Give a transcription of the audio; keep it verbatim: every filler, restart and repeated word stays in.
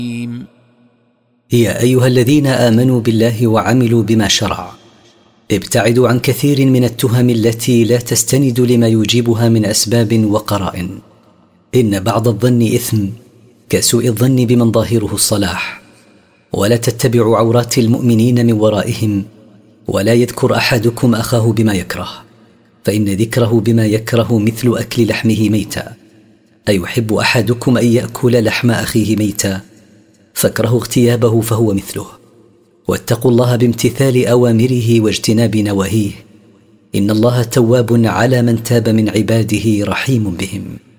يا أيها الذين آمنوا بالله وعملوا بما شرع ابتعدوا عن كثير من التهم التي لا تستند لما يجيبها من أسباب وقرائن. إن بعض الظن إثم كسوء الظن بمن ظاهره الصلاح. ولا تتبعوا عورات المؤمنين من ورائهم، ولا يذكر أحدكم أخاه بما يكره، فإن ذكره بما يكره مثل أكل لحمه ميتا. أيحب أحدكم أن يأكل لحم أخيه ميتا فاكرهوا اغتيابه فهو مثله. واتقوا الله بامتثال أوامره واجتناب نواهيه، إن الله تواب على من تاب من عباده رحيم بهم.